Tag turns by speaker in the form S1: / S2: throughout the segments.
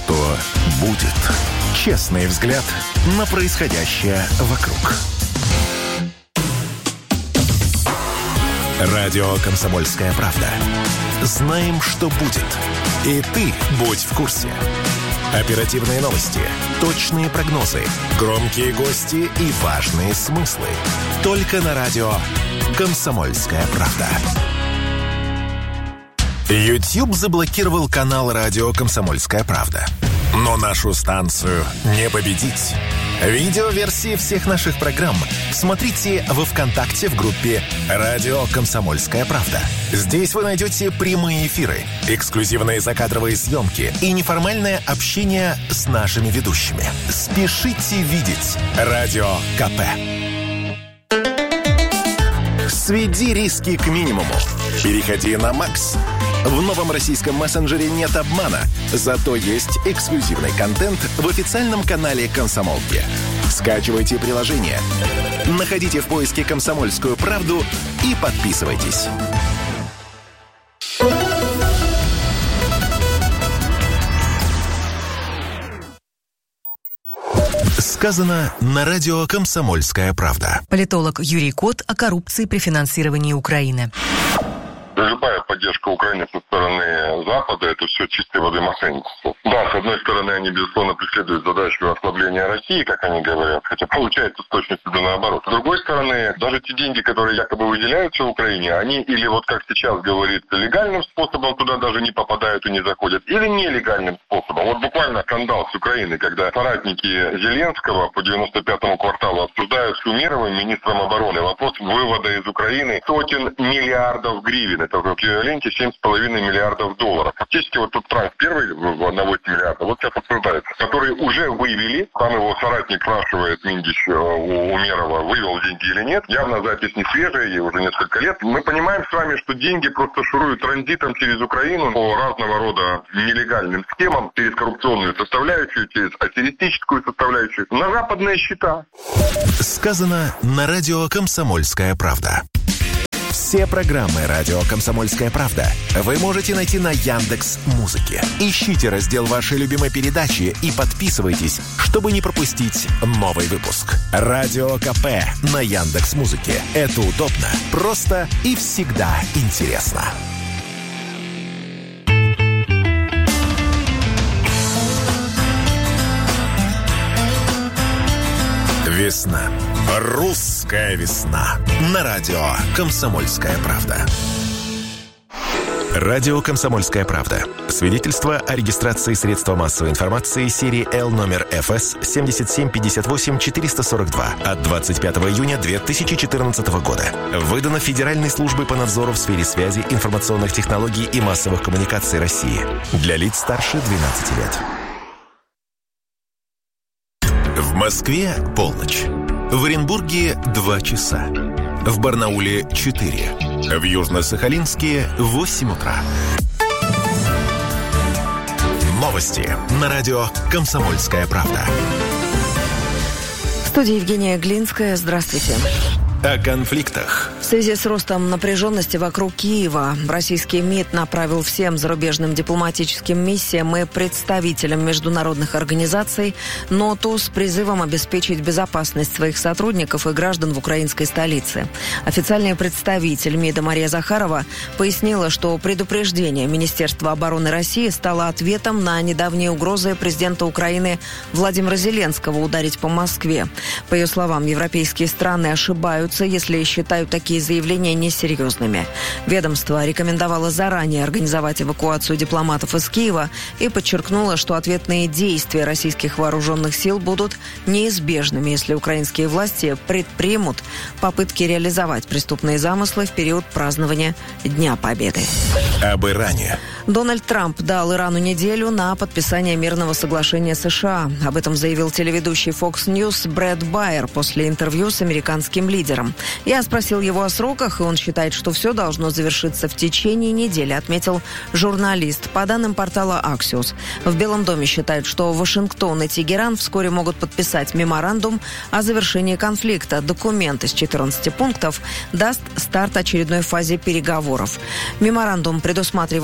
S1: что будет. Честный взгляд на происходящее вокруг. Радио «Комсомольская правда». Знаем, что будет. И ты будь в курсе. Оперативные новости, точные прогнозы, громкие гости и важные смыслы. Только на радио «Комсомольская правда». YouTube заблокировал канал радио «Комсомольская правда». Но нашу станцию не победить. Видеоверсии всех наших программ смотрите во ВКонтакте в группе «Радио Комсомольская правда». Здесь вы найдете прямые эфиры, эксклюзивные закадровые съемки и неформальное общение с нашими ведущими. Спешите видеть Радио КП. Сведи риски к минимуму. Переходи на Макс. В новом российском мессенджере нет обмана, зато есть эксклюзивный контент в официальном канале «Комсомолки». Скачивайте приложение, находите в поиске «Комсомольскую правду» и подписывайтесь. Сказано на радио «Комсомольская правда».
S2: Политолог Юрий Кот о коррупции при финансировании Украины.
S3: Любая поддержка Украины со стороны Запада – это все чистой воды мошенничество. Да, с одной стороны, они, безусловно, преследуют задачу ослабления России, как они говорят, хотя получается с точностью до наоборот. С другой стороны, даже те деньги, которые якобы выделяются Украине, они или вот как сейчас говорится, легальным способом туда даже не попадают и не заходят, или нелегальным способом. Вот буквально скандал с Украиной, когда соратники Зеленского по 95-му кварталу обсуждают с Умеровым, министром обороны, вопрос вывода из Украины сотен миллиардов гривен. Это в эквиваленте 7,5 миллиардов долларов. Фактически вот тут транс первый в 1,8 миллиарда, вот сейчас обсуждается, который уже вывели, там его соратник спрашивает, Миндич у Умерова, вывел деньги или нет. Явно запись не свежая, ей уже несколько лет. Мы понимаем с вами, что деньги просто шуруют транзитом через Украину по разного рода нелегальным схемам, через коррупционную составляющую, через аферистическую составляющую, на западные счета.
S1: Сказано на радио «Комсомольская правда». Все программы «Радио Комсомольская правда» вы можете найти на Яндекс.Музыке. Ищите раздел вашей любимой передачи и подписывайтесь, чтобы не пропустить новый выпуск. Радио КП на Яндекс.Музыке. Это удобно, просто и всегда интересно. Весна. Русская весна. На радио «Комсомольская правда». Радио «Комсомольская правда». Свидетельство о регистрации средства массовой информации серии Л номер ФС 7758-442 от 25 июня 2014 года. Выдано Федеральной службой по надзору в сфере связи, информационных технологий и массовых коммуникаций России. Для лиц старше 12 лет. В Москве полночь. В Оренбурге 2 часа. В Барнауле 4. В Южно-Сахалинске 8 утра. Новости на радио «Комсомольская правда».
S2: В студии Евгения Глинская. Здравствуйте.
S1: О конфликтах.
S2: В связи с ростом напряженности вокруг Киева российский МИД направил всем зарубежным дипломатическим миссиям и представителям международных организаций ноту с призывом обеспечить безопасность своих сотрудников и граждан в украинской столице. Официальный представитель МИДа Мария Захарова пояснила, что предупреждение Министерства обороны России стало ответом на недавние угрозы президента Украины Владимира Зеленского ударить по Москве. По ее словам, европейские страны ошибаются, если считают такие заявления несерьезными. Ведомство рекомендовало заранее организовать эвакуацию дипломатов из Киева и подчеркнуло, что ответные действия российских вооруженных сил будут неизбежными, если украинские власти предпримут попытки реализовать преступные замыслы в период празднования Дня Победы.
S1: Об Иране.
S2: Дональд Трамп дал Ирану неделю на подписание мирного соглашения США. Об этом заявил телеведущий Fox News Брэд Байер после интервью с американским лидером. Я спросил его о сроках, и он считает, что все должно завершиться в течение недели, отметил журналист. По данным портала Axios, в Белом доме считают, что Вашингтон и Тегеран вскоре могут подписать меморандум о завершении конфликта. Документ из 14 пунктов даст старт очередной фазе переговоров. Меморандум предусматривает объявление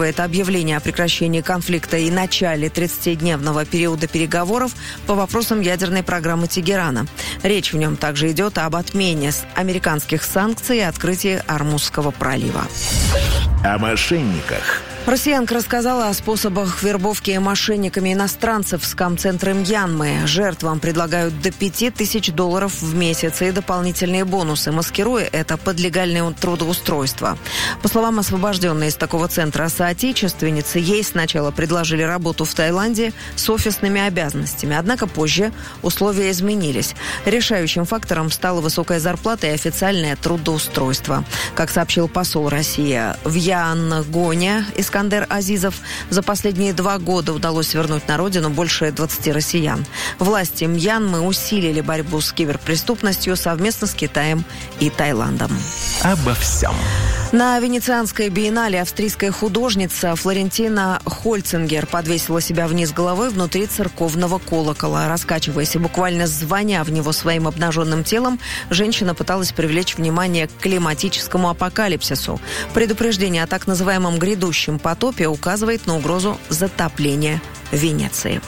S2: объявление о прекращении конфликта и начале 30-дневного периода переговоров по вопросам ядерной программы Тегерана. Речь в нем также идет об отмене американских санкций и открытии Ормузского пролива.
S1: О мошенниках.
S2: Россиянка рассказала о способах вербовки мошенниками иностранцев в скам-центре Мьянмы. Жертвам предлагают до $5000 в месяц и дополнительные бонусы, маскируя это под легальное трудоустройство. По словам освобожденной из такого центра соотечественницы, ей сначала предложили работу в Таиланде с офисными обязанностями. Однако позже условия изменились. Решающим фактором стала высокая зарплата и официальное трудоустройство. Как сообщил посол России в Янгоне Искандер Азизов, за последние 2 года удалось вернуть на родину больше 20 россиян. Власти Мьянмы усилили борьбу с киберпреступностью совместно с Китаем и Таиландом.
S1: Обо всем.
S2: На Венецианской биеннале австрийская художница Флорентина Хольцингер подвесила себя вниз головой внутри церковного колокола. Раскачиваясь и буквально звоня в него своим обнаженным телом, женщина пыталась привлечь внимание к климатическому апокалипсису. Предупреждение о так называемом грядущем потопе указывает на угрозу затопления Венеции.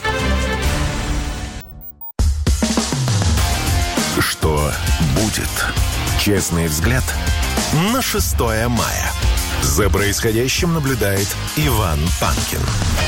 S1: Что будет? Честный взгляд на 6 мая. За происходящим наблюдает Иван Панкин.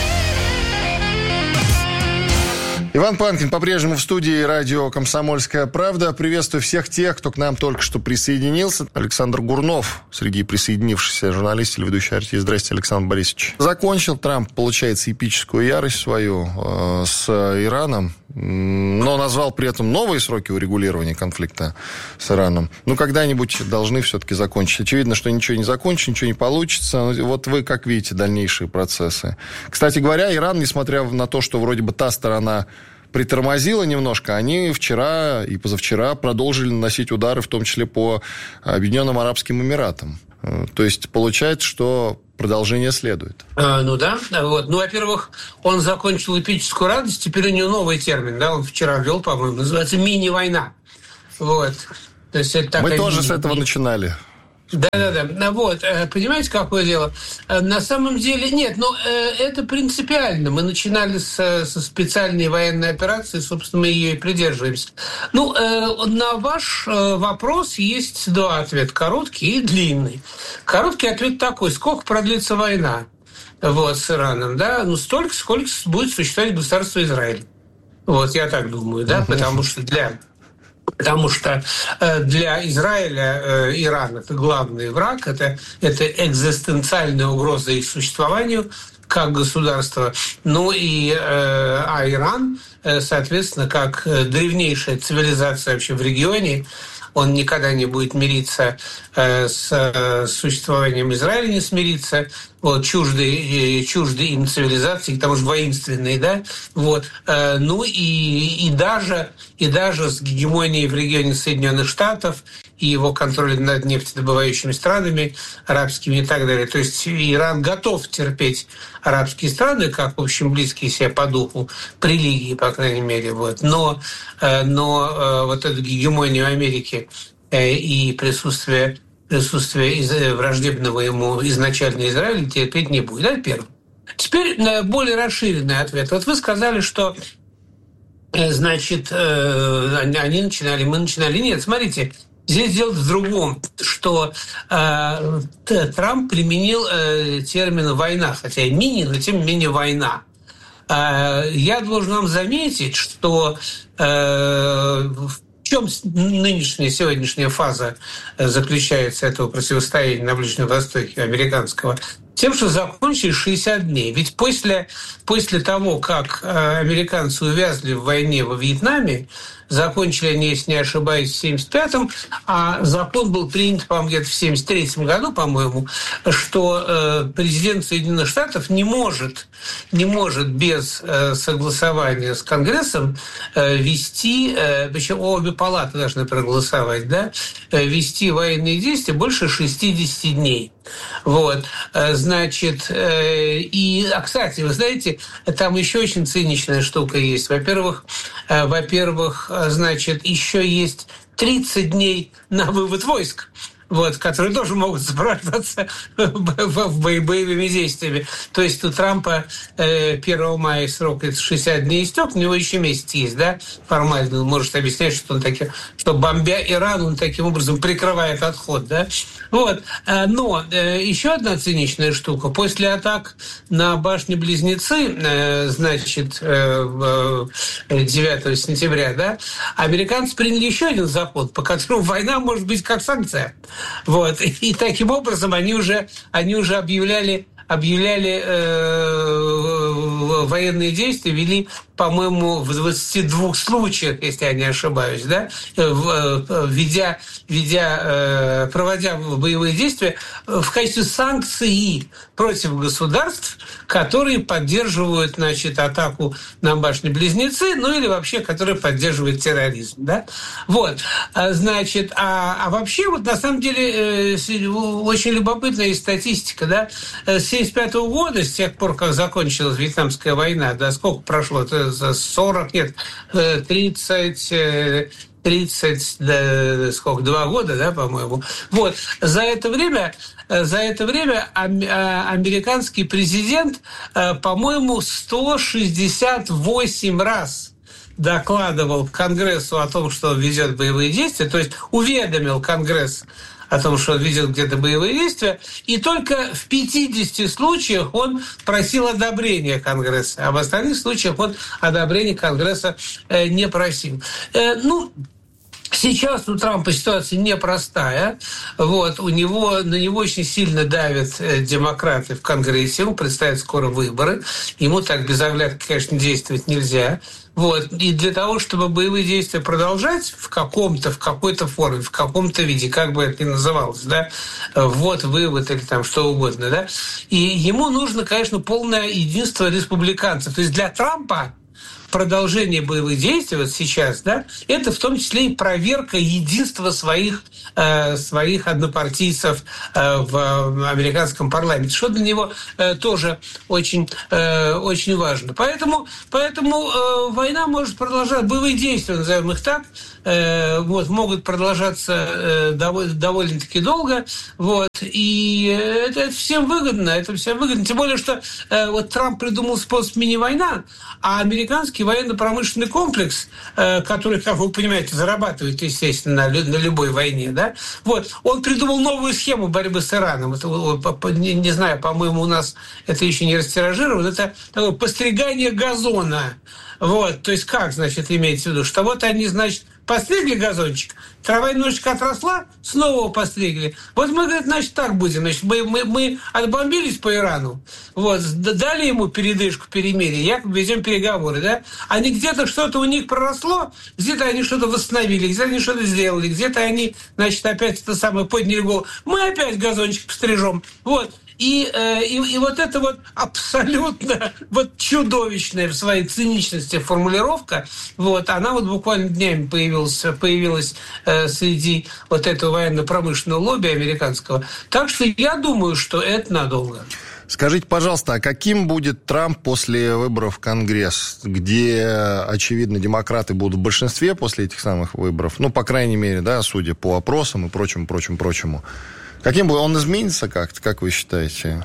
S4: Иван Панкин по-прежнему в студии радио «Комсомольская правда». Приветствую всех тех, кто к нам только что присоединился. Александр Гурнов, среди присоединившихся журналист и ведущий артист. Здрасте, Александр Борисович. Закончил Трамп, получается, эпическую ярость свою с Ираном, но назвал при этом новые сроки урегулирования конфликта с Ираном. Ну, когда-нибудь должны все-таки закончить. Очевидно, что ничего не закончится, ничего не получится. Вот вы как видите дальнейшие процессы? Кстати говоря, Иран, несмотря на то, что вроде бы та сторона притормозила немножко, они вчера и позавчера продолжили наносить удары, в том числе по Объединенным Арабским Эмиратам. То есть получается, что продолжение следует.
S5: Ну да. Вот. Ну, во-первых, он закончил эпическую радость, теперь у него новый термин, да, он вчера ввел, по-моему, называется мини-война. Вот. То есть это
S4: мы тоже с этого начинали.
S5: Да. Вот, понимаете, какое дело? На самом деле, нет, это принципиально. Мы начинали со специальной военной операции, собственно, мы ее и придерживаемся. На ваш вопрос есть 2 ответа, короткий и длинный. Короткий ответ такой: сколько продлится война с Ираном, да? столько, сколько будет существовать государство Израиль. Вот, я так думаю, да, потому что для Израиля Иран – это главный враг, это экзистенциальная угроза их существованию как государства. А Иран, соответственно, как древнейшая цивилизация вообще в регионе, он никогда не будет мириться с существованием Израиля, не смириться, чуждые им цивилизации, к тому же воинственные, да, и даже с гегемонией в регионе Соединенных Штатов и его контролем над нефтедобывающими странами, арабскими и так далее. То есть Иран готов терпеть арабские страны, как, в общем, близкие себе по духу, по религии, по крайней мере. Но вот эту гегемонию Америки и присутствие враждебного ему изначально Израиля терпеть не будет. Это первое. Теперь более расширенный ответ. Вот вы сказали, что они начинали, мы начинали. Нет, смотрите, здесь дело в другом, что Трамп применил термин «война», хотя и мини, но тем не менее «война». Я должен вам заметить, что в чем нынешняя, сегодняшняя фаза заключается этого противостояния на Ближнем Востоке американского? Тем, что закончились 60 дней. Ведь после того, как американцы увязли в войне во Вьетнаме, закончили они, если не ошибаюсь, в 1975-м, а закон был принят, по-моему, где-то в 1973 году, по-моему, что президент Соединенных Штатов не может без согласования с Конгрессом вести, причем обе палаты должны проголосовать, да, вести военные действия больше 60 дней. Кстати, вы знаете, там еще очень циничная штука есть. Во-первых, еще есть 30 дней на вывод войск. которые тоже могут сопровождаться боевыми действиями. То есть у Трампа 1 мая срок 60 дней истек, у него еще месяц есть, да, формально. Он может объяснять, что бомбя Иран, он таким образом прикрывает отход, да. Но еще одна циничная штука. После атак на башни-близнецы, 9 сентября, да, американцы приняли еще один закон, по которому война может быть как санкция. И таким образом они уже объявляли военные действия, вели, по-моему, в 22 случаях, если я не ошибаюсь, да, проводя боевые действия в качестве санкции против государств, которые поддерживают, атаку на башни-близнецы, или вообще, которые поддерживают терроризм, да. А вообще, на самом деле, очень любопытная статистика, да. С 1975 года, с тех пор, как закончилась Вьетнамская война, да, сколько прошло? 40, нет, 2 года, да, по-моему. За это время американский президент, по-моему, 168 раз докладывал Конгрессу о том, что он ведет боевые действия, то есть уведомил Конгресс о том, что он ведет где-то боевые действия, и только в 50 случаях он просил одобрения Конгресса, а в остальных случаях он одобрения Конгресса не просил. Сейчас у Трампа ситуация непростая. На него очень сильно давят демократы в Конгрессе. Ему предстоят скоро выборы. Ему так без оглядки, конечно, действовать нельзя. И для того, чтобы боевые действия продолжать в какой-то форме, в каком-то виде, как бы это ни называлось, да, вывод или там что угодно, да, и ему нужно, конечно, полное единство республиканцев. То есть для Трампа продолжение боевых действий сейчас, да, это в том числе и проверка единства своих однопартийцев в американском парламенте, что для него тоже очень, очень важно. Поэтому война может продолжаться, боевые действия, назовем их так, могут продолжаться довольно-таки долго, и это всем выгодно, тем более, что Трамп придумал способ мини-война, а американский военно-промышленный комплекс, который, как вы понимаете, зарабатывает, естественно, на любой войне, да, он придумал новую схему борьбы с Ираном. Это, не знаю, по-моему, у нас это еще не растиражировано, это такое постригание газона. То есть как, имеется в виду, что они, постригли газончик, трава немножечко отросла, снова его постригли. Мы, говорит, так будем. Мы отбомбились по Ирану, дали ему передышку, перемирие, якобы ведем переговоры, да? Они где-то что-то у них проросло, где-то они что-то восстановили, где-то они что-то сделали, где-то они, опять это самое подняли голову. Мы опять газончик пострижем. И это абсолютно чудовищная в своей циничности формулировка, она буквально днями появилась среди этого военно-промышленного лобби американского. Так что я думаю, что это надолго.
S4: Скажите, пожалуйста, а каким будет Трамп после выборов в Конгресс, где, очевидно, демократы будут в большинстве после этих самых выборов? По крайней мере, да, судя по опросам и прочему. Каким будет? Он изменится как-то, как вы считаете?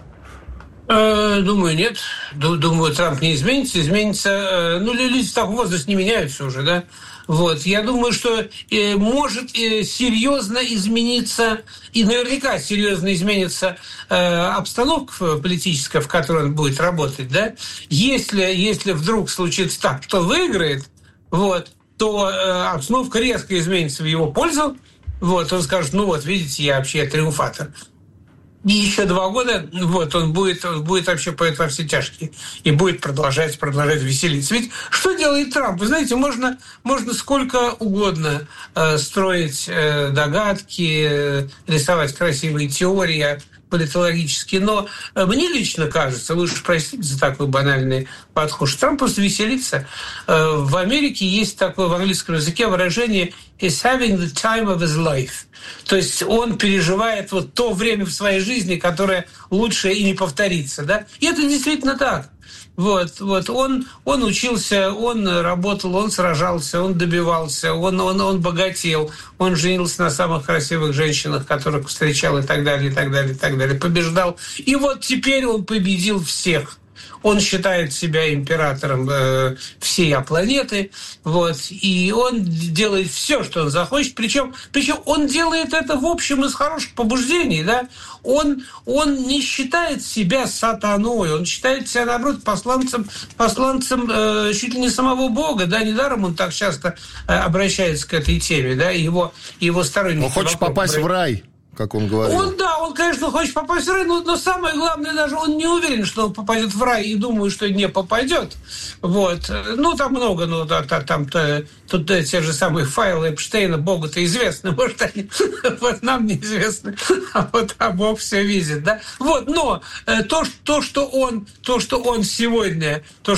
S5: Думаю, нет. Думаю, Трамп не изменится. Люди в таком возрасте не меняются уже, да. Я думаю, что может серьезно измениться, и наверняка серьезно изменится обстановка политическая, в которой он будет работать, да. Если вдруг случится так, кто выиграет, то обстановка резко изменится в его пользу. Он скажет, видите, я вообще триумфатор. И еще 2 года, он будет вообще поэт во все тяжкие. И будет продолжать веселиться. Ведь что делает Трамп? Вы знаете, можно сколько угодно строить догадки, рисовать красивые теории политологические, но мне лично кажется, вы уж простите за такой банальный подход, что Трамп просто веселится. В Америке есть такое в английском языке выражение «he's having the time of his life». То есть он переживает то время в своей жизни, которое лучше и не повторится. Да? И это действительно так. Вот, он учился, он работал, он сражался, он добивался, он богател, он женился на самых красивых женщинах, которых встречал, и так далее, и так далее, и так далее, побеждал. И вот теперь он победил всех. Он считает себя императором всей планеты, вот, и он делает все, что он захочет, причем он делает это в общем из хороших побуждений, да. Он не считает себя сатаной, он считает себя, наоборот, посланцем чуть ли не самого Бога, да, недаром он так часто обращается к этой теме, да, его сторонники.
S4: Он хочет попасть в рай, как он говорил.
S5: Он, конечно, хочет попасть в рай, но самое главное, даже он не уверен, что он попадет в рай, и думаю, что не попадет. Вот. Ну, там много, тут те же самые файлы Эпштейна, Богу-то известны, может, они вот нам неизвестны, а вот Бог все видит, да. Вот, но то, что он сегодня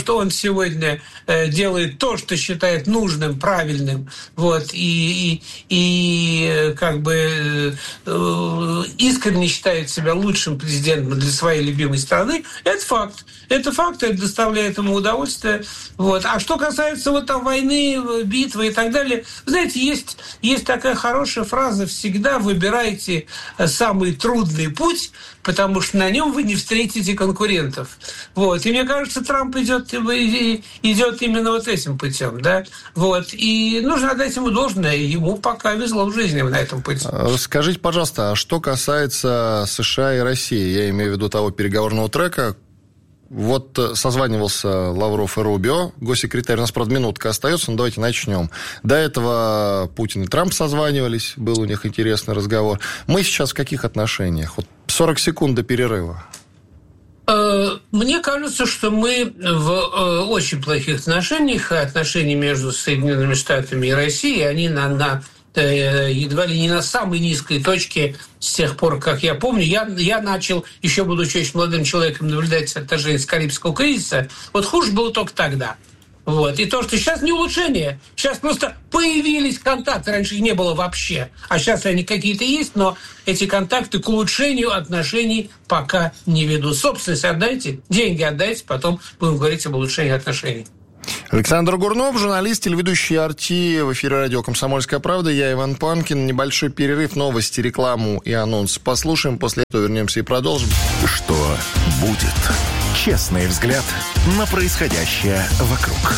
S5: делает то, что считает нужным, правильным, вот, и как бы искренне считает себя лучшим президентом для своей любимой страны, это факт. Это факт, это доставляет ему удовольствие. Вот. А что касается вот там войны, битвы и так далее, вы знаете, есть такая хорошая фраза: всегда выбирайте самый трудный путь, потому что на нем вы не встретите конкурентов. Вот. И мне кажется, Трамп идет именно вот этим путем, да. Вот. И нужно отдать ему должное, ему пока везло в жизни на этом пути.
S4: Скажите, пожалуйста, а что касается США и России, я имею в виду того переговорного трека, вот созванивался Лавров и Рубио, госсекретарь. У нас, правда, минутка остается, но давайте начнем. До этого Путин и Трамп созванивались, был у них интересный разговор. Мы сейчас в каких отношениях? Вот 40 секунд до перерыва.
S5: Мне кажется, что мы в очень плохих отношениях. Отношения между Соединенными Штатами и Россией, они едва ли не на самой низкой точке с тех пор, как я помню. Я начал, еще будучи очень молодым человеком, наблюдать отражение с Карибского кризиса. Вот хуже было только тогда. Вот. И то, что сейчас не улучшение. Сейчас просто появились контакты. Раньше их не было вообще. А сейчас они какие-то есть, но эти контакты к улучшению отношений пока не ведут. Собственность отдайте, деньги отдайте, потом будем говорить об улучшении отношений.
S4: Александр Гурнов, журналист, телеведущий «Арти», в эфире радио «Комсомольская правда». Я Иван Панкин. Небольшой перерыв, новости, рекламу и анонс послушаем. После этого вернемся и продолжим.
S1: Что будет? Честный взгляд на происходящее вокруг.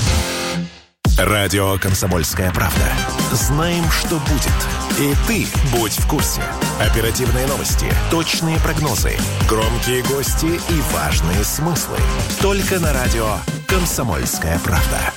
S1: Радио «Комсомольская правда». Знаем, что будет. И ты будь в курсе. Оперативные новости, точные прогнозы, громкие гости и важные смыслы. Только на радио «Комсомольская правда».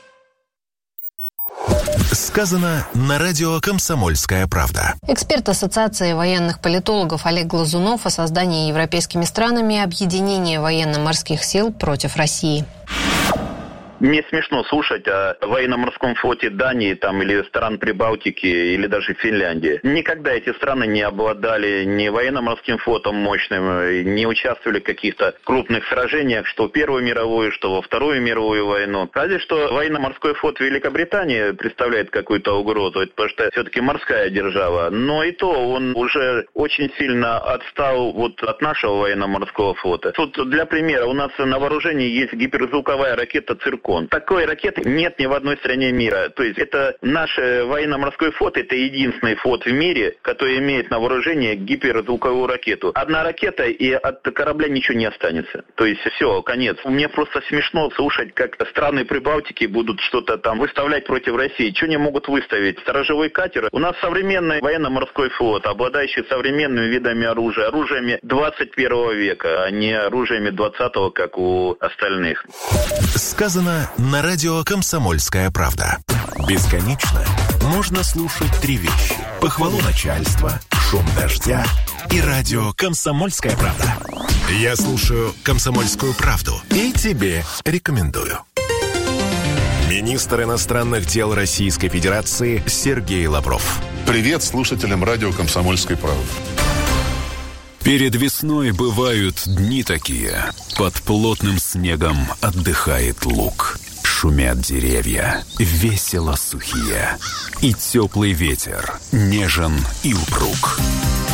S1: Сказано на радио «Комсомольская правда».
S6: Эксперт Ассоциации военных политологов Олег Глазунов о создании европейскими странами объединения военно-морских сил против России.
S7: Мне смешно слушать о военно-морском флоте Дании там, или стран Прибалтики, или даже Финляндии. Никогда эти страны не обладали ни военно-морским флотом мощным, не участвовали в каких-то крупных сражениях, что в Первую мировую, что во Вторую мировую войну. Разве что военно-морской флот Великобритании представляет какую-то угрозу, потому что все-таки морская держава. Но и то он уже очень сильно отстал вот от нашего военно-морского флота. Тут для примера, у нас на вооружении есть гиперзвуковая ракета «Циркон». Такой ракеты нет ни в одной стране мира. То есть это наш военно-морской флот, это единственный флот в мире, который имеет на вооружении гиперзвуковую ракету. Одна ракета, и от корабля ничего не останется. То есть все, конец. Мне просто смешно слушать, как страны Прибалтики будут что-то там выставлять против России. Что они могут выставить? Сторожевой катер? У нас современный военно-морской флот, обладающий современными видами оружия, оружиями 21 века, а не оружиями 20-го, как у остальных.
S1: Сказано на радио «Комсомольская правда». Бесконечно можно слушать три вещи: похвалу начальства, шум дождя и радио «Комсомольская правда». Я слушаю «Комсомольскую правду» и тебе рекомендую. Министр иностранных дел Российской Федерации Сергей Лавров.
S8: Привет слушателям радио «Комсомольской правды».
S9: Перед весной бывают дни такие. Под плотным снегом отдыхает луг. Шумят деревья, весело сухие. И теплый ветер нежен и упруг.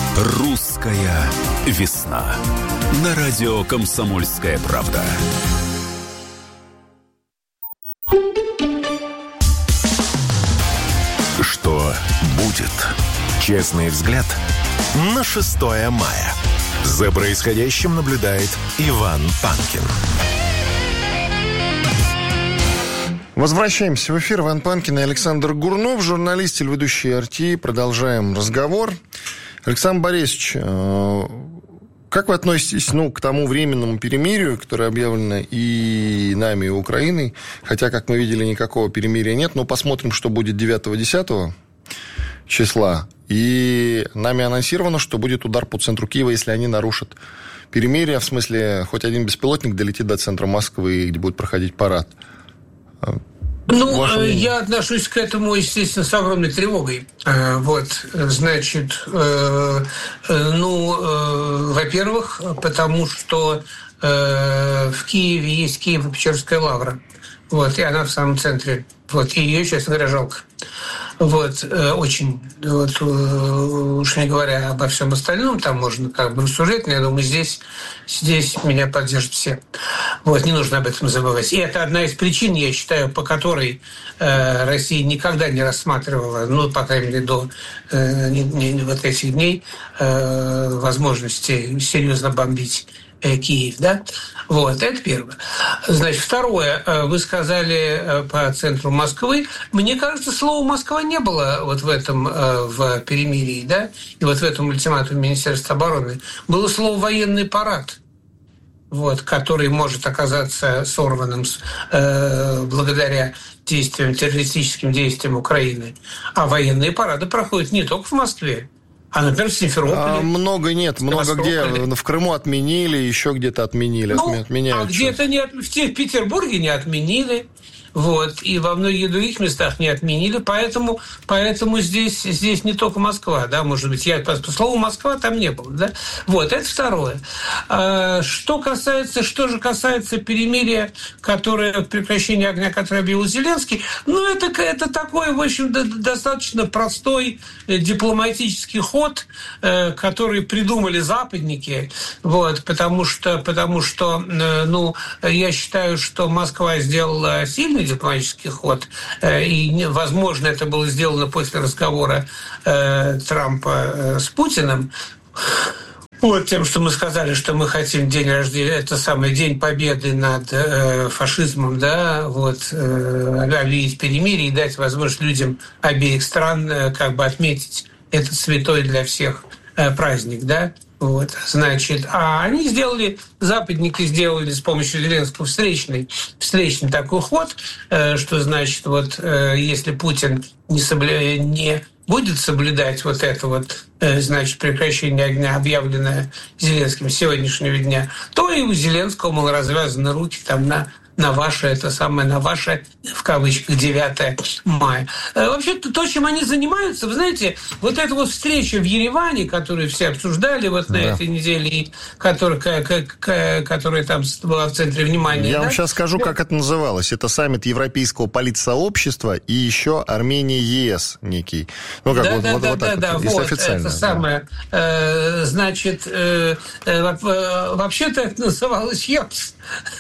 S9: Русская весна. На радио «Комсомольская правда».
S1: Что будет? Честный взгляд на 6 мая. За происходящим наблюдает Иван Панкин.
S4: Возвращаемся в эфир. Иван Панкин и Александр Гурнов, журналист, телеведущий РТ. Продолжаем разговор. Александр Борисович, как вы относитесь к тому временному перемирию, которое объявлено и нами, и Украиной? Хотя, как мы видели, никакого перемирия нет. Но посмотрим, что будет 9-10 числа. И нами анонсировано, что будет удар по центру Киева, если они нарушат перемирие. В смысле, хоть один беспилотник долетит до центра Москвы, где будет проходить парад.
S5: Я отношусь к этому, естественно, с огромной тревогой. Во-первых, потому что в Киеве есть Киево-Печерская лавра. И она в самом центре. И ее, честно говоря, жалко. Очень. Уж не говоря обо всем остальном, там можно рассуждать, но я думаю, здесь меня поддержат все. Не нужно об этом забывать. И это одна из причин, я считаю, по которой Россия никогда не рассматривала, по крайней мере, до вот этих дней, возможности серьезно бомбить Киев, да? Это первое. Второе, вы сказали по центру Москвы. Мне кажется, слова «Москва» не было в этом, в перемирии, да? И в этом ультиматуме Министерства обороны. Было слово «военный парад», который может оказаться сорванным благодаря террористическим действиям Украины. А военные парады проходят не только в Москве, а, например, в Симферополе. Много
S4: где. В Крыму отменили, еще где-то отменили.
S5: Отменяют. Где-то в Петербурге не отменили. И во многих других местах не отменили. Поэтому здесь не только Москва, да, может быть. По слову «Москва» там не было, да. Это второе. Что же касается перемирия, прекращения огня, которое объявил Зеленский, это такой, в общем, достаточно простой дипломатический ход, который придумали западники, потому что я считаю, что Москва сделала сильный дипломатический ход, и, возможно, это было сделано после разговора Трампа с Путиным. Тем, что мы сказали, что мы хотим день рождения, это самый день победы над фашизмом, да, объявить перемирие и дать возможность людям обеих стран отметить этот святой для всех праздник, да. Западники сделали с помощью Зеленского встречный такой ход, что значит, если Путин не будет соблюдать прекращение огня, объявленное Зеленским с сегодняшнего дня, то и у Зеленского, развязаны руки на ваше, в кавычках, 9 мая. Вообще, то, чем они занимаются, вы знаете, эта встреча в Ереване, которую все обсуждали на этой неделе, и которая там была в центре внимания.
S4: Я вам сейчас скажу, как это называлось. Это саммит Европейского политсообщества и еще Армения-ЕС некий. Официально.
S5: Это самое. Вообще-то это называлось ЕПС.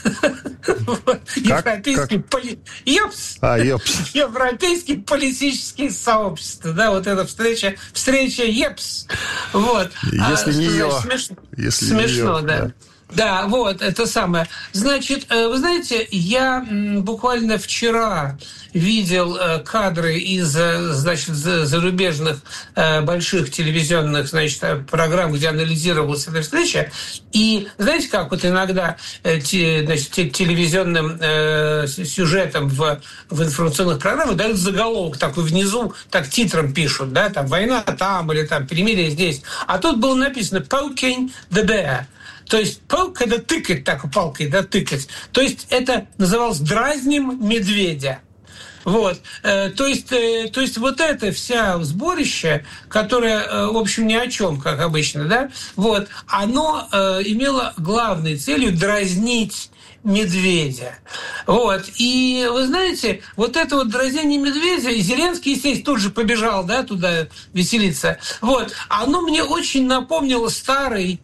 S5: Европейский политический сообщество. Да, это встреча ЕПС.
S4: Если не ее.
S5: Смешно, да. Да, это самое. Вы знаете, я буквально вчера видел кадры из, зарубежных больших телевизионных, программ, где анализировалась эта встреча. И знаете, как иногда телевизионным сюжетом в информационных программах дают заголовок такой внизу, так титром пишут, да, там война там или там перемирие здесь. А тут было написано «Poking the bear». То есть когда тыкать так палкой, да, тыкать. То есть это называлось «дразним медведя». То есть это вся сборище, которое, в общем, ни о чем, как обычно, да, оно имело главной целью дразнить медведя. И вы знаете, это дразнение медведя, и Зеленский, естественно, тут же побежал, да, туда веселиться. Оно мне очень напомнило старый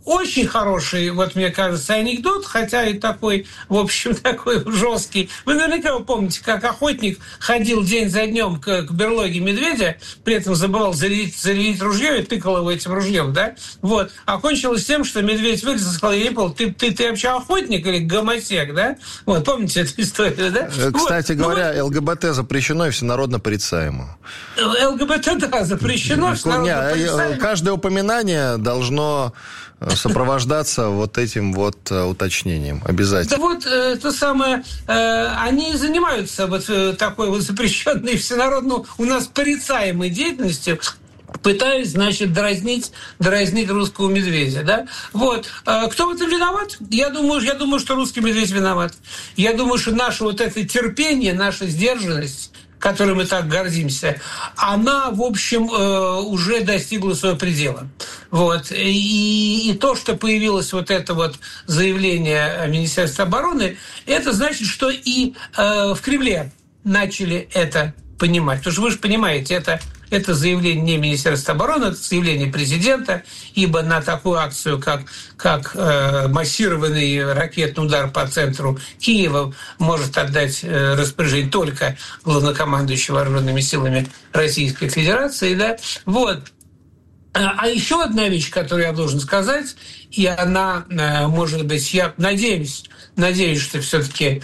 S5: очень хороший, вот мне кажется, анекдот, хотя и такой, в общем, такой жесткий. Вы наверняка помните, как охотник ходил день за днем к берлоге медведя, при этом забывал зарядить ружье и тыкал его этим ружьем, да? Вот. А кончилось тем, что медведь вылез и сказал: я не понял, ты вообще охотник или гомосек, да? Вот, помните эту историю, да?
S4: Кстати говоря, ЛГБТ запрещено и всенародно порицаемо.
S5: ЛГБТ, да, запрещено, всенародно порицаемо.
S4: Каждое упоминание должно сопровождаться вот этим вот уточнением обязательно.
S5: Да вот это самое, они занимаются вот такой вот запрещенной всенародно у нас порицаемой деятельностью, пытаясь, значит, дразнить русского медведя, да? Вот. Кто в этом виноват? Я думаю, что русский медведь виноват. Я думаю, что наше вот это терпение, наша сдержанность, которой мы так гордимся, она, в общем, уже достигла своего предела. Вот. И то, что появилось вот это вот заявление Министерства обороны, это значит, что и в Кремле начали это понимать. Потому что вы же понимаете, это заявление не Министерства обороны, это заявление президента, ибо на такую акцию, как массированный ракетный удар по центру Киева, может отдать распоряжение только главнокомандующий вооруженными силами Российской Федерации. Да? Вот. А еще одна вещь, которую я должен сказать, и она, может быть, я надеюсь, что все-таки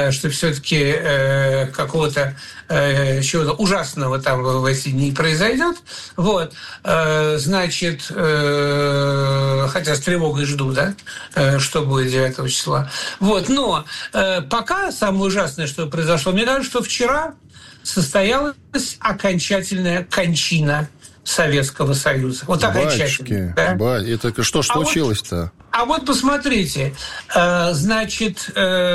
S5: какого-то чего-то ужасного там в эти дни произойдет. Вот. Значит, хотя с тревогой жду, да, что будет 9 числа. Вот. Но пока самое ужасное, что произошло, мне кажется, что вчера состоялась окончательная кончина Советского Союза. Вот окончательно. Да?
S4: Это что случилось-то?
S5: А вот посмотрите, значит,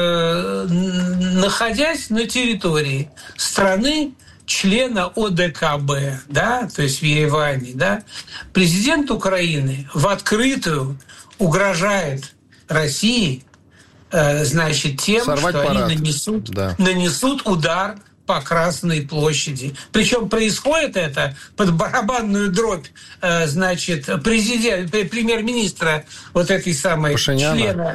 S5: находясь на территории страны, члена ОДКБ, да, то есть в Ереване, да, президент Украины в открытую угрожает России, значит, тем,
S4: сорвать
S5: что
S4: парад.
S5: Они нанесут удар по Красной площади. Причем происходит это под барабанную дробь, значит, премьер-министра вот этой самой члена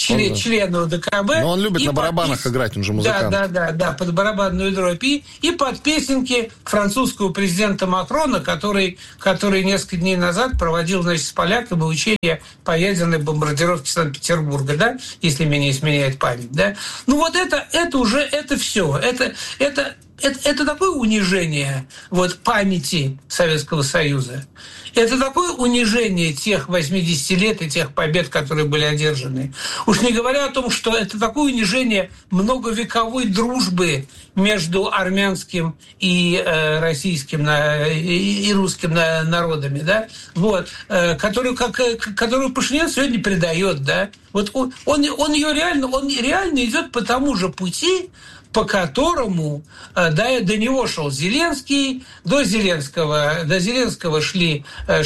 S5: ОДКБ.
S4: Но он любит на барабанах играть, он же музыкант.
S5: Да, под барабанную дробь. И под песенки французского президента Макрона, который несколько дней назад проводил, значит, с поляками учения по ядерной бомбардировке Санкт-Петербурга, да, если меня не изменяет память, да. Ну вот это уже, это все. Это такое унижение вот, памяти Советского Союза. Это такое унижение тех 80 лет и тех побед, которые были одержаны. Уж не говоря о том, что это такое унижение многовековой дружбы между армянским и российским и русским народами, да, вот, которую Пашинян сегодня предает, да. Вот он реально идет по тому же пути, по которому до него шел Зеленский, до Зеленского шли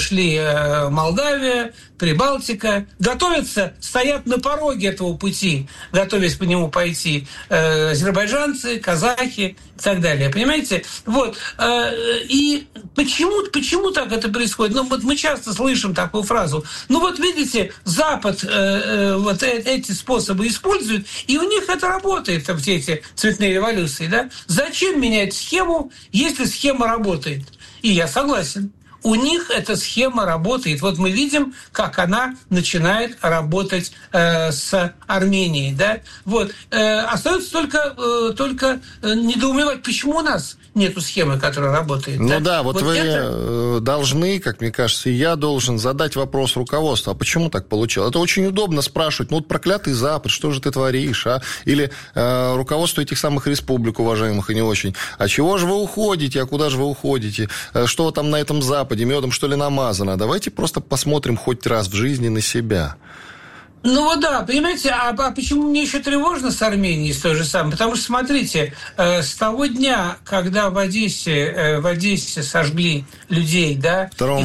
S5: Молдавия, Прибалтика, стоят на пороге этого пути, готовясь по нему пойти азербайджанцы, казахи и так далее. Понимаете? Вот. И почему так это происходит? Ну, вот мы часто слышим такую фразу. Ну, вот видите, Запад вот эти способы использует, и у них это работает, там, все эти цветные революции, да? Зачем менять схему, если схема работает? И я согласен. У них эта схема работает. Вот мы видим, как она начинает работать с Арменией. Да? Вот. Остается только недоумевать, почему у нас нету схемы, которая работает.
S4: Ну да, вот вы должны, как мне кажется, и я должен задать вопрос руководству. А почему так получилось? Это очень удобно спрашивать. Ну вот проклятый Запад, что же ты творишь? А? Или руководство этих самых республик, уважаемых и не очень. А чего же вы уходите? А куда же вы уходите? Что там на этом Западе? Медом, что ли, намазано? Давайте просто посмотрим хоть раз в жизни на себя.
S5: Ну вот да, понимаете, а почему мне еще тревожно с Арменией, с той же самой? Потому что, смотрите, с того дня, когда в Одессе сожгли людей, да, и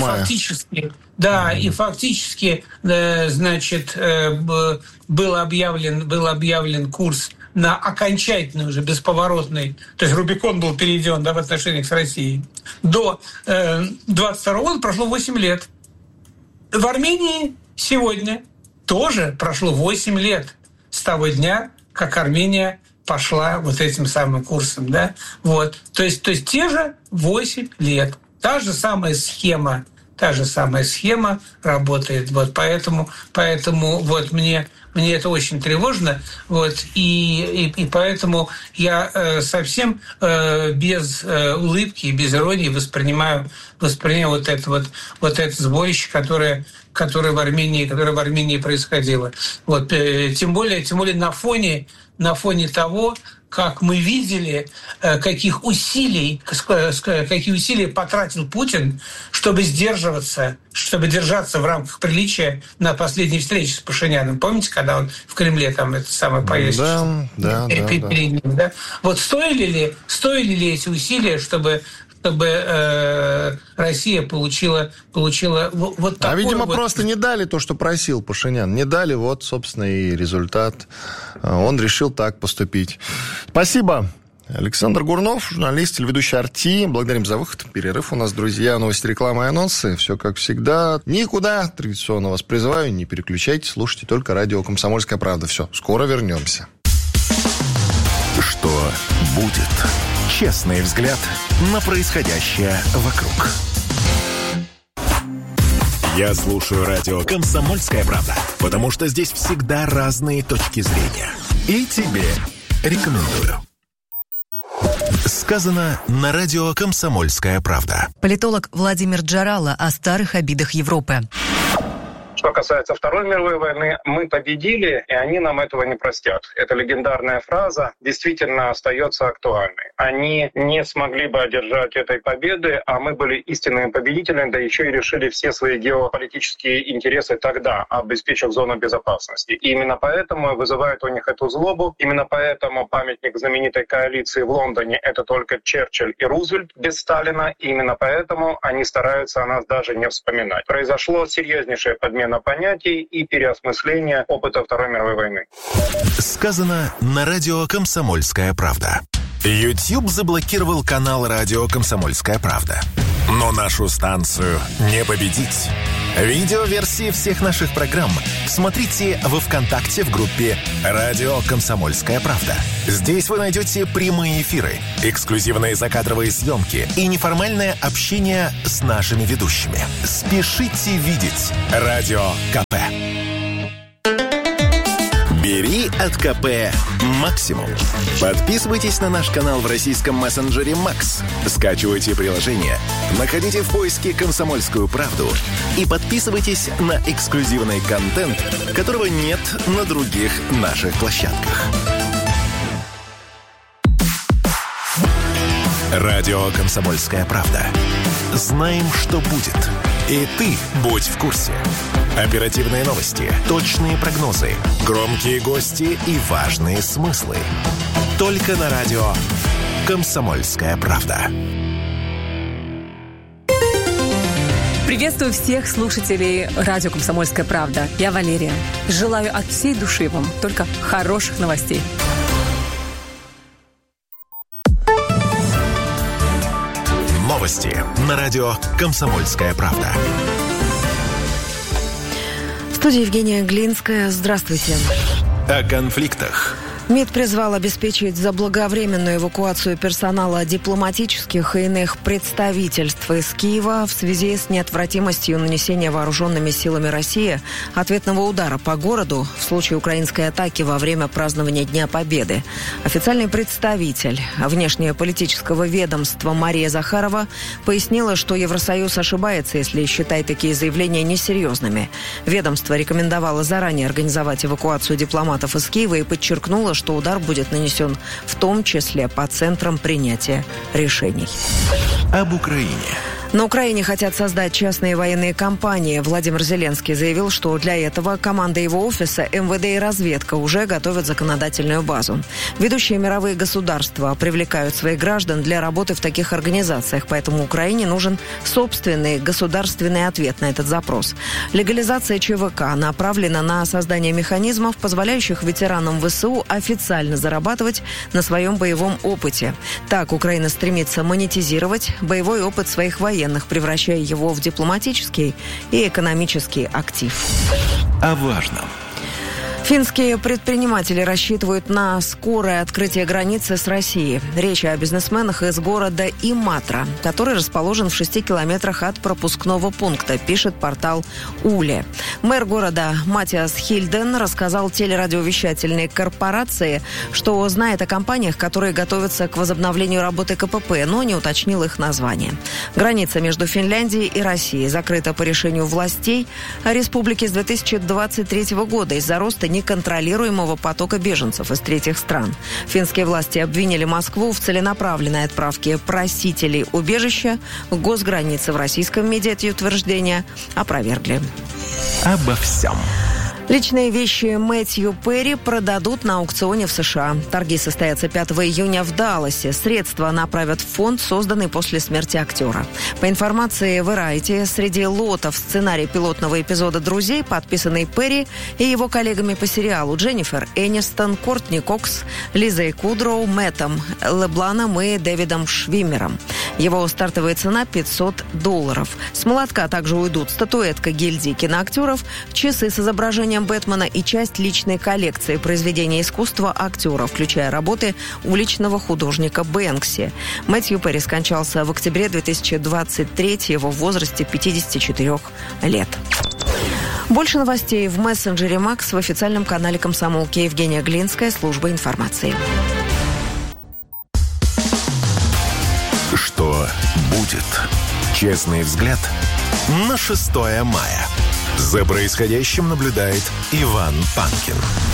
S5: фактически, значит, был объявлен курс на окончательный уже бесповоротный, то есть Рубикон был перейден, да, в отношениях с Россией, до 22 года прошло 8 лет. В Армении сегодня тоже прошло 8 лет с того дня, как Армения пошла вот этим самым курсом, да, вот. То есть те же 8 лет. Та же самая схема работает. Вот поэтому вот мне это очень тревожно, вот, и поэтому я совсем без улыбки и без иронии воспринимаю вот это сборище, которое в Армении происходило. Вот, тем более на фоне того, как мы видели, какие усилия потратил Путин, чтобы держаться в рамках приличия на последней встрече с Пашиняном. Помните, когда он в Кремле там это самое поездил? Да. Перед ним, да? Вот стоили ли эти усилия, чтобы Россия получила вот такое...
S4: видимо, просто не дали то, что просил Пашинян. Не дали, вот, собственно, и результат. Он решил так поступить. Спасибо. Александр Гурнов, журналист, телеведущий «Арти». Благодарим за выход. Перерыв у нас, друзья. Новости, реклама и анонсы. Все как всегда. Никуда. Традиционно вас призываю. Не переключайтесь. Слушайте только радио «Комсомольская правда». Все, скоро вернемся.
S1: Что будет? Честный взгляд на происходящее вокруг. Я слушаю радио «Комсомольская правда», потому что здесь всегда разные точки зрения. И тебе рекомендую. Сказано на радио «Комсомольская правда».
S10: Политолог Владимир Джарало о старых обидах Европы.
S11: Что касается Второй мировой войны, мы победили, и они нам этого не простят. Эта легендарная фраза действительно остается актуальной. Они не смогли бы одержать этой победы, а мы были истинными победителями, да еще и решили все свои геополитические интересы тогда, обеспечив зону безопасности. И именно поэтому вызывает у них эту злобу. Именно поэтому памятник знаменитой коалиции в Лондоне — это только Черчилль и Рузвельт без Сталина. И именно поэтому они стараются о нас даже не вспоминать. Произошло серьезнейшее подмена понятий и переосмысление опыта Второй мировой войны.
S1: Сказано на радио «Комсомольская правда». YouTube заблокировал канал радио «Комсомольская правда». Но нашу станцию не победить. Видеоверсии всех наших программ смотрите во ВКонтакте в группе «Радио Комсомольская правда». Здесь вы найдете прямые эфиры, эксклюзивные закадровые съемки и неформальное общение с нашими ведущими. Спешите видеть Радио КП. Бери от КП максимум. Подписывайтесь на наш канал в российском мессенджере Макс. Скачивайте приложение, находите в поиске «Комсомольскую правду» и подписывайтесь на эксклюзивный контент, которого нет на других наших площадках. Радио «Комсомольская правда». Знаем, что будет. И ты будь в курсе. Оперативные новости, точные прогнозы, громкие гости и важные смыслы. Только на радио «Комсомольская правда».
S12: Приветствую всех слушателей радио «Комсомольская правда». Я Валерия. Желаю от всей души вам только хороших новостей.
S1: Новости на радио «Комсомольская правда».
S2: В студии Евгения Глинская. Здравствуйте.
S1: О конфликтах.
S2: МИД призвал обеспечить заблаговременную эвакуацию персонала дипломатических и иных представительств из Киева в связи с неотвратимостью нанесения вооруженными силами России ответного удара по городу в случае украинской атаки во время празднования Дня Победы. Официальный представитель внешнеполитического ведомства Мария Захарова пояснила, что Евросоюз ошибается, если считает такие заявления несерьезными. Ведомство рекомендовало заранее организовать эвакуацию дипломатов из Киева и подчеркнуло, что удар будет нанесен в том числе по центрам принятия решений.
S1: Об Украине.
S2: На Украине хотят создать частные военные компании. Владимир Зеленский заявил, что для этого команда его офиса, МВД и разведка уже готовят законодательную базу. Ведущие мировые государства привлекают своих граждан для работы в таких организациях, поэтому Украине нужен собственный государственный ответ на этот запрос. Легализация ЧВК направлена на создание механизмов, позволяющих ветеранам ВСУ официально зарабатывать на своем боевом опыте. Так Украина стремится монетизировать боевой опыт своих военных, военных, превращая его в дипломатический и экономический актив.
S9: О важном.
S2: Финские предприниматели рассчитывают на скорое открытие границы с Россией. Речь о бизнесменах из города Иматра, который расположен в 6 километрах от пропускного пункта, пишет портал Уле. Мэр города Матиас Хильден рассказал телерадиовещательной корпорации, что знает о компаниях, которые готовятся к возобновлению работы КПП, но не уточнил их название. Граница между Финляндией и Россией закрыта по решению властей республики с 2023 года из-за роста неконтролируемого потока беженцев из третьих стран. Финские власти обвинили Москву в целенаправленной отправке просителей убежища к госгранице. В российском МИДе эти утверждения опровергли.
S9: Обо всем.
S2: Личные вещи Мэтью Перри продадут на аукционе в США. Торги состоятся 5 июня в Далласе. Средства направят в фонд, созданный после смерти актера. По информации Variety, среди лотов сценарий пилотного эпизода «Друзей», подписанный Перри и его коллегами по сериалу Дженнифер Энистон, Кортни Кокс, Лизой Кудроу, Мэттом Лебланом и Дэвидом Швиммером. Его стартовая цена $500. С молотка также уйдут статуэтка гильдии киноактеров, часы с изображением Бэтмена и часть личной коллекции произведений искусства актера, включая работы уличного художника Бэнкси. Мэтью Перри скончался в октябре 2023 в возрасте 54 лет. Больше новостей в мессенджере Макс в официальном канале «Комсомолки». Евгения Глинская, служба информации.
S1: Что будет? Честный взгляд на 6 мая. За происходящим наблюдает Иван Панкин.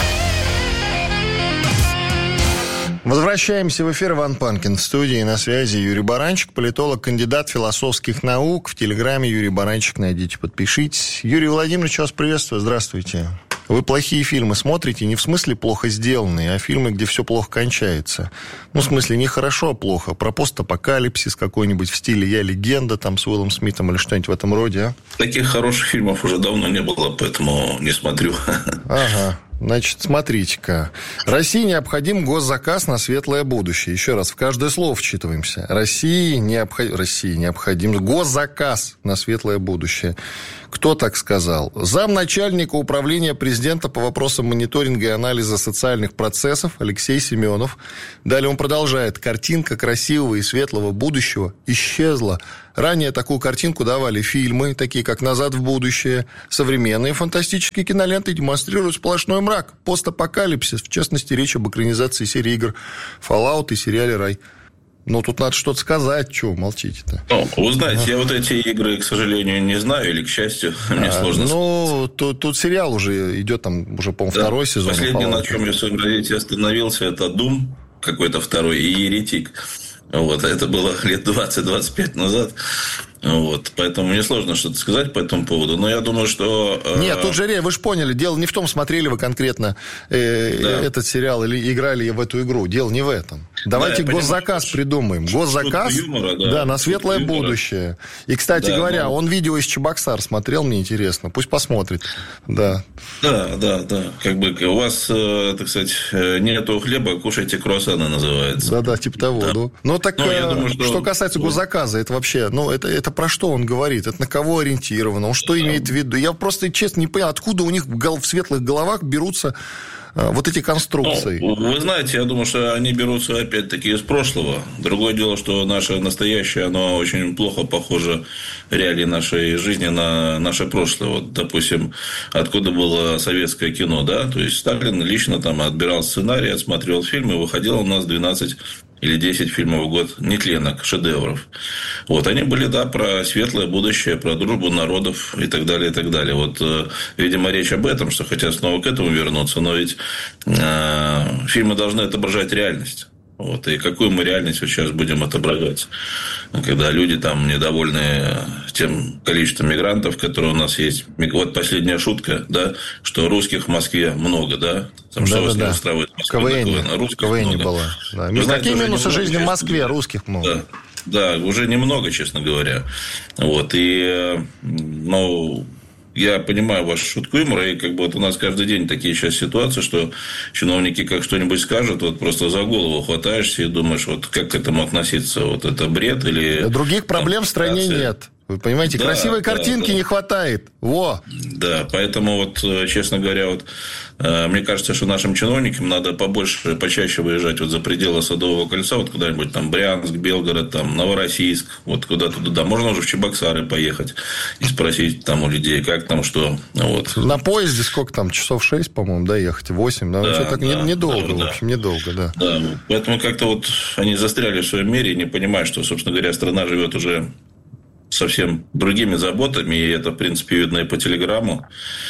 S4: Возвращаемся в эфир. Иван Панкин в студии. На связи Юрий Баранчик, политолог, кандидат философских наук. В Телеграме Юрий Баранчик найдите, подпишитесь. Юрий Владимирович, вас приветствую. Здравствуйте. Вы плохие фильмы смотрите не в смысле плохо сделанные, а фильмы, где все плохо кончается. Ну, в смысле, не хорошо, а плохо. Про постапокалипсис какой-нибудь в стиле «Я легенда» там с Уиллом Смитом или что-нибудь в этом роде, а?
S13: Таких хороших фильмов уже давно не было, поэтому не смотрю. Ага.
S4: Значит, смотрите-ка. России необходим госзаказ на светлое будущее. Еще раз, в каждое слово вчитываемся. России необходим госзаказ на светлое будущее. Кто так сказал? Замначальника управления президента по вопросам мониторинга и анализа социальных процессов Алексей Семенов. Далее он продолжает. Картинка красивого и светлого будущего исчезла. Ранее такую картинку давали фильмы, такие как «Назад в будущее». Современные фантастические киноленты демонстрируют сплошной мрак, постапокалипсис. В частности, речь об экранизации серии игр Fallout и сериале «Рай». Ну, тут надо что-то сказать. Чего молчите-то?
S13: Ну, вы знаете, я вот эти игры, к сожалению, не знаю, или, к счастью, мне сложно сказать.
S4: Ну, тут сериал уже идет, там, уже, по-моему, второй сезон.
S13: Последний, на чем я в своем развитии остановился, это Doom какой-то второй и Еретик. Вот, это было лет 20-25 назад. Вот, поэтому мне сложно что-то сказать по этому поводу. Но я думаю, что...
S4: Нет, тут же, вы же поняли, дело не в том, смотрели вы конкретно этот сериал или играли в эту игру. Дело не в этом. Давайте госзаказ придумаем. Госзаказ на светлое будущее. И, кстати говоря, он видео из Чебоксар смотрел, мне интересно. Пусть посмотрит. Да.
S13: Как бы у вас, так сказать, нету хлеба, кушайте круассаны, называется.
S4: Да, типа того. Да. Ну, так, что касается госзаказа, это вообще, это про что он говорит? Это на кого ориентировано? Он что имеет в виду? Я просто, честно, не понимаю, откуда у них в светлых головах берутся вот эти конструкции.
S13: Вы знаете, я думаю, что они берутся опять-таки из прошлого. Другое дело, что наше настоящее, оно очень плохо похоже реалии нашей жизни на наше прошлое. Вот, допустим, откуда было советское кино, да? То есть Сталин лично там отбирал сценарий, отсматривал фильмы, выходило у нас 12 или 10 фильмов в год нетленок, шедевров. Вот, они были, про светлое будущее, про дружбу народов и так далее, и так далее. Вот, видимо, речь об этом, что хотят снова к этому вернуться, но ведь фильмы должны отображать реальность. Вот, и какую мы реальность сейчас будем отображать, когда люди там недовольны тем количеством мигрантов, которые у нас есть. Вот последняя шутка, что русских в Москве много, Там, что вас не устраивает в Москве?
S4: КВН была. Да. Какие минусы жизни в Москве? Русских много.
S13: Да, уже немного, честно говоря. Вот, и, я понимаю вашу шутку юмора, и как бы вот у нас каждый день такие сейчас ситуации, что чиновники как что-нибудь скажут, вот просто за голову хватаешься и думаешь, вот как к этому относиться, вот это бред или...
S4: Других проблем в стране нет. Вы понимаете, красивой картинки не хватает. Во!
S13: Да, поэтому вот, честно говоря, вот мне кажется, что нашим чиновникам надо побольше, почаще выезжать вот за пределы Садового кольца, вот куда-нибудь там Брянск, Белгород, там Новороссийск, вот куда-то туда. Можно уже в Чебоксары поехать и спросить там у людей, как там, что. Вот.
S4: На поезде сколько там, часов 6, по-моему, да, ехать, 8, да, да, так недолго,
S13: да.
S4: В общем, недолго, да.
S13: Да, поэтому как-то вот они застряли в своем мире и не понимают, что, собственно говоря, страна живет уже совсем другими заботами, и это, в принципе, видно и по телеграмму.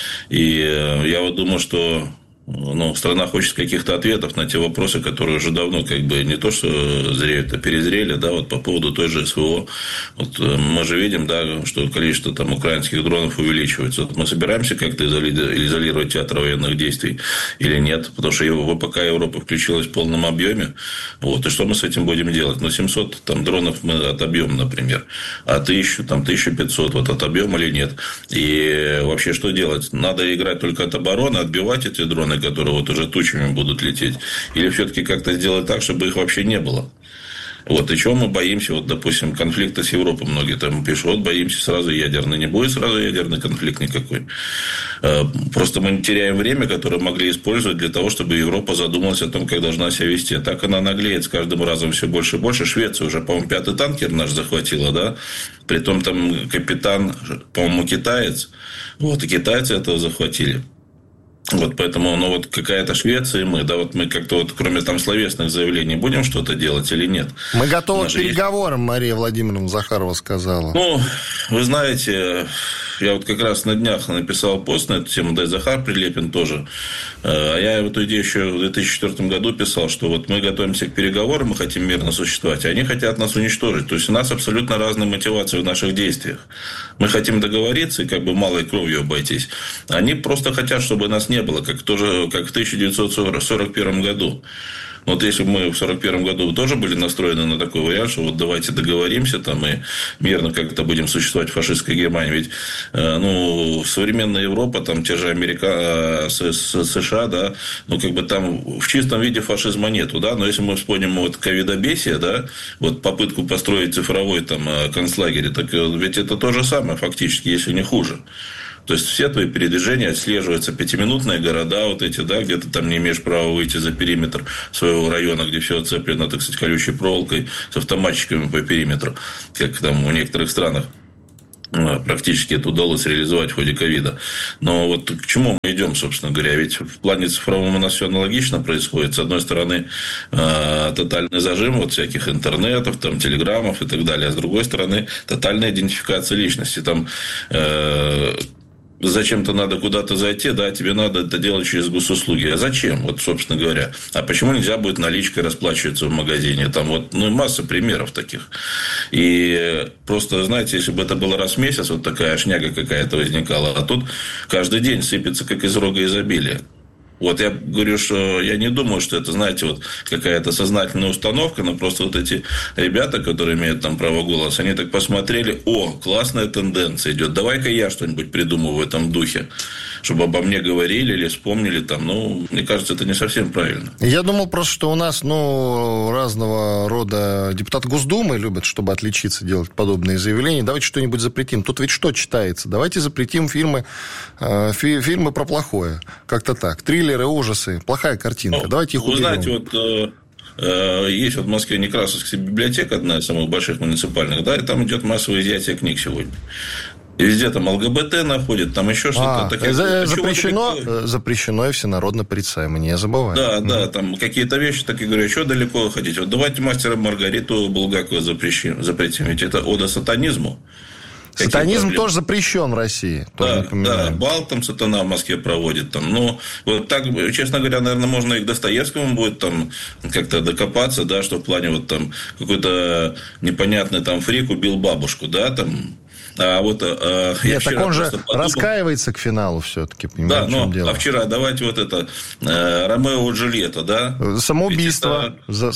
S13: И я вот думаю, что страна хочет каких-то ответов на те вопросы, которые уже давно как бы не то, что зреют, а перезрели, да, вот по поводу той же СВО. Вот мы же видим, да, что количество там украинских дронов увеличивается. Вот мы собираемся как-то изолировать театр военных действий или нет, потому что ВПК Европы включилась в полном объеме. Вот, и что мы с этим будем делать? 700 там дронов мы отобьем, например, а 1500 вот отобьем или нет? И вообще что делать? Надо играть только от обороны, отбивать эти дроны, которые вот уже тучами будут лететь, или все-таки как-то сделать так, чтобы их вообще не было. Вот, и чего мы боимся, вот, допустим, конфликта с Европой, многие там пишут, вот, боимся сразу ядерный, не будет сразу ядерный конфликт никакой. Просто мы теряем время, которое могли использовать для того, чтобы Европа задумалась о том, как должна себя вести. А так она наглеет с каждым разом все больше и больше. Швеция уже, по-моему, 5-й танкер наш захватила, да, притом там капитан, по-моему, китаец, вот, и китайцы этого захватили. Вот поэтому, вот какая-то Швеция и мы, да, вот мы как-то вот, кроме там словесных заявлений, будем что-то делать или нет?
S4: Мы готовы к переговорам, Мария Владимировна Захарова сказала.
S13: Вы знаете, я вот как раз на днях написал пост на эту тему, да и Захар Прилепин тоже. А я эту идею еще в 2004 году писал, что вот мы готовимся к переговорам, мы хотим мирно существовать, а они хотят нас уничтожить. То есть у нас абсолютно разные мотивации в наших действиях. Мы хотим договориться и как бы малой кровью обойтись. Они просто хотят, чтобы нас не было, как в 1941 году. Вот если бы мы в 1941 году тоже были настроены на такой вариант, что вот давайте договоримся там и мирно как-то будем существовать в фашистской Германии. Ведь современная Европа, там те же США, да, как бы там в чистом виде фашизма нету, да, но если мы вспомним вот ковидобесие, да, вот попытку построить цифровой там концлагерь, так ведь это то же самое фактически, если не хуже. То есть все твои передвижения отслеживаются, 5-минутные города вот эти, да, где ты там не имеешь права выйти за периметр своего района, где все оцеплено, так сказать, колючей проволокой с автоматчиками по периметру, как там в некоторых странах практически это удалось реализовать в ходе ковида. Но вот к чему мы идем, собственно говоря? Ведь в плане цифровом у нас все аналогично происходит. С одной стороны, тотальный зажим вот всяких интернетов, там, телеграммов и так далее. А с другой стороны, тотальная идентификация личности. Там зачем-то надо куда-то зайти, да, тебе надо это делать через госуслуги. А зачем, вот, собственно говоря? А почему нельзя будет наличкой расплачиваться в магазине? Там вот, масса примеров таких. И просто, знаете, если бы это было раз в месяц, вот такая шняга какая-то возникала, а тут каждый день сыпется, как из рога изобилия. Вот я говорю, что я не думаю, что это, знаете, вот какая-то сознательная установка, но просто вот эти ребята, которые имеют там право голоса, они так посмотрели, классная тенденция идет, давай-ка я что-нибудь придумаю в этом духе, чтобы обо мне говорили или вспомнили там, мне кажется, это не совсем правильно.
S4: Я думал просто, что у нас, разного рода депутаты Госдумы любят, чтобы отличиться, делать подобные заявления, давайте что-нибудь запретим. Тут ведь что читается? Давайте запретим фильмы про плохое, как-то так. Триллеры, ужасы, плохая картинка. Давайте их уберем.
S13: Вы знаете, есть в Москве Некрасовская библиотека, одна из самых больших муниципальных, да, и там идет массовое изъятие книг сегодня. И везде там ЛГБТ находят, там еще что-то.
S4: Запрещено и всенародно порицаемо, не забывай.
S13: Да, там какие-то вещи, так и говорю, что далеко ходить. Вот давайте «Мастера Маргариту» Булгакова запретим, ведь это ода сатанизму.
S4: Сатанизм тоже запрещен в России.
S13: Да, бал там сатана в Москве проводит. Там, вот так, честно говоря, наверное, можно и к Достоевскому будет там как-то докопаться, да, что в плане вот там какой-то непонятный там фрик убил бабушку, да, там.
S4: Нет, так он же раскаивается к финалу все-таки, понимаете, в чем дело.
S13: А вчера давайте Ромео и Джульетта, да?
S4: Самоубийство,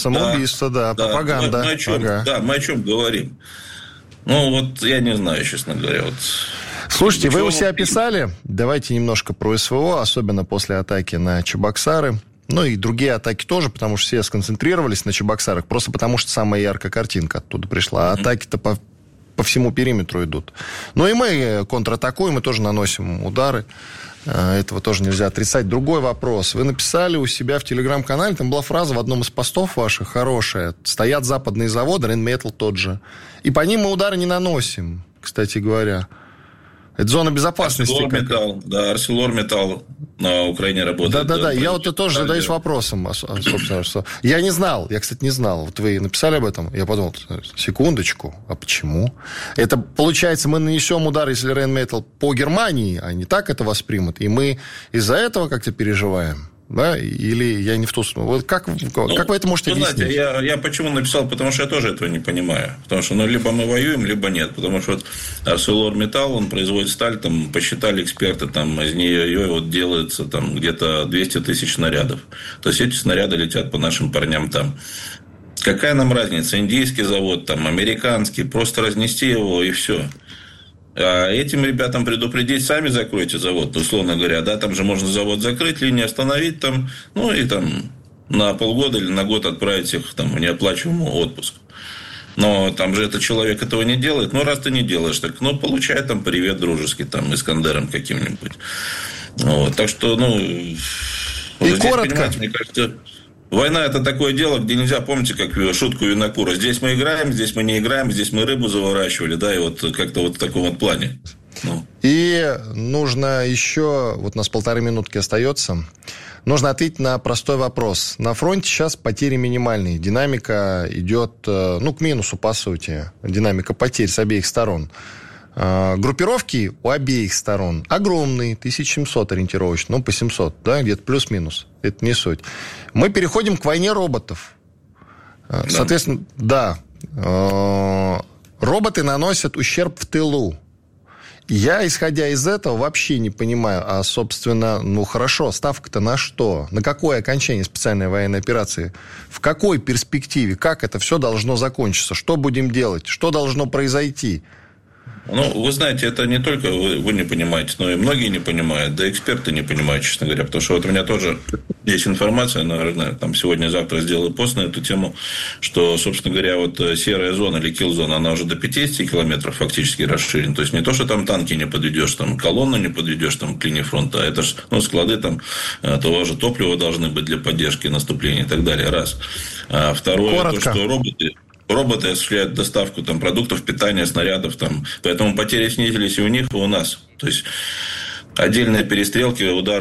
S4: пропаганда.
S13: Мы о чем говорим? Я не знаю, честно говоря.
S4: Слушайте, вы у себя писали, давайте немножко про СВО, особенно после атаки на Чебоксары. Ну и другие атаки тоже, потому что все сконцентрировались на Чебоксарах, просто потому что самая яркая картинка оттуда пришла. А атаки-то по всему периметру идут. Ну и мы контратакуем, мы тоже наносим удары. Этого тоже нельзя отрицать. Другой вопрос. Вы написали у себя в Телеграм-канале, там была фраза в одном из постов ваших хорошая. Стоят западные заводы, Рейнметалл тот же. И по ним мы удары не наносим, кстати говоря. Это зона безопасности.
S13: ArcelorMittal на Украине работает.
S4: Да. Я вот тоже задаюсь вопросом, собственно, что... Я не знал, кстати, не знал. Вот вы написали об этом, я подумал, секундочку, а почему? Это, получается, мы нанесем удар, если Rheinmetall по Германии, они так это воспримут, и мы из-за этого как-то переживаем? Да? Или я не в ту сторону? Вот как вы это можете объяснить?
S13: Знаете, я почему написал? Потому что я тоже этого не понимаю. Потому что либо мы воюем, либо нет. Потому что вот ArcelorMittal, он производит сталь, там, посчитали эксперты, там, из нее вот делается там, где-то 200 тысяч снарядов. То есть, эти снаряды летят по нашим парням там. Какая нам разница? Индийский завод, там, американский. Просто разнести его, и все. А этим ребятам предупредить, сами закройте завод, условно говоря, да, там же можно завод закрыть, линию остановить там, ну и там на полгода или на год отправить их там в неоплачиваемый отпуск. Но там же этот человек этого не делает. Ну, раз ты не делаешь, так, получай там привет дружеский, там, Искандером каким-нибудь. Вот, так что,
S4: и
S13: здесь,
S4: коротко.
S13: Мне кажется... Война – это такое дело, где нельзя, помните, как шутку винокура. Здесь мы играем, здесь мы не играем, здесь мы рыбу заворачивали, да, и вот как-то вот в таком вот плане.
S4: И нужно еще, вот у нас 1,5 минутки остается, нужно ответить на простой вопрос. На фронте сейчас потери минимальные, динамика идет, к минусу, по сути, динамика потерь с обеих сторон. Группировки у обеих сторон огромные, 1700 ориентировочно, по 700, да, где-то плюс-минус, это не суть. Мы переходим к войне роботов. Соответственно, роботы наносят ущерб в тылу. Я, исходя из этого, вообще не понимаю, а, собственно, хорошо, ставка-то на что? На какое окончание специальной военной операции? В какой перспективе? Как это все должно закончиться? Что будем делать? Что должно произойти?
S13: Вы знаете, это не только вы не понимаете, но и многие не понимают, да и эксперты не понимают, честно говоря, потому что вот у меня тоже есть информация, наверное, там сегодня-завтра сделаю пост на эту тему, что, собственно говоря, вот серая зона или килл-зона, она уже до 50 километров фактически расширена, то есть не то, что там танки не подведешь, там колонну не подведешь там к линии фронта, а это же склады там того же топлива должны быть для поддержки наступления и так далее, раз. А второе, коротко. То, что роботы осуществляют доставку там, продуктов питания, снарядов. Там, поэтому потери снизились и у них, и у нас. То есть, отдельные перестрелки, удары